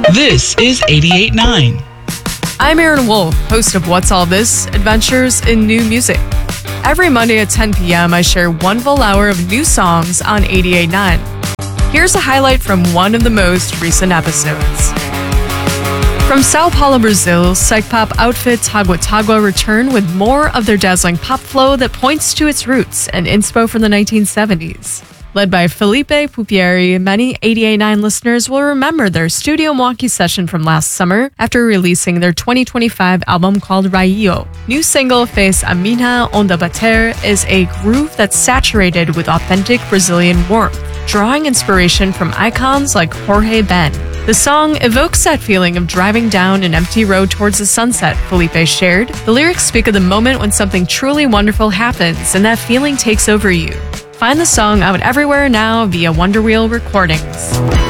This is 88.9. I'm Aaron Wolf, host of What's All This? Adventures in New Music. Every Monday at 10 p.m., I share one full hour of new songs on 88.9. Here's a highlight from one of the most recent episodes. From Sao Paulo, Brazil, psych pop outfit Tagua Tagua return with more of their dazzling pop flow that points to its roots and inspo from the 1970s. Led by Felipe Pupieri, many 88.9 listeners will remember their studio Milwaukee session from last summer after releasing their 2025 album called Raio. New single Fez a Mina Onda Bater is a groove that's saturated with authentic Brazilian warmth, drawing inspiration from icons like Jorge Ben. The song evokes that feeling of driving down an empty road towards the sunset, Felipe shared. The lyrics speak of the moment when something truly wonderful happens and that feeling takes over you. Find the song out everywhere now via Wonder Wheel Recordings.